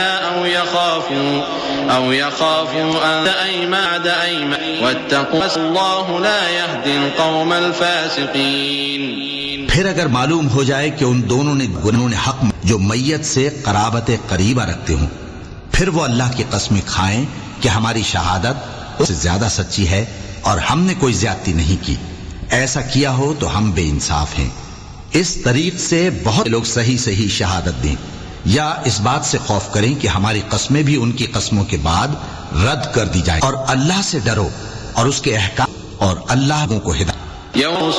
أو يخافوا أن أيمان واتقوا الله لا يهدي القوم الفاسقين। फिर अगर मालूम हो जाए कि उन दोनों ने हक जो मैयत से कराबत करीबा रखते हों, फिर वो अल्लाह की कसमें खाएं कि हमारी शहादत उससे ज्यादा सच्ची है और हमने कोई ज्यादती नहीं की, ऐसा किया हो तो हम बेइंसाफ हैं। इस तरीक से बहुत लोग सही सही शहादत दें, या इस बात से खौफ करें कि हमारी कस्में भी उनकी कस्मों के बाद रद्द कर दी जाए। और अल्लाह से डरो और उसके अहकाम और अल्लाह को हिदायत।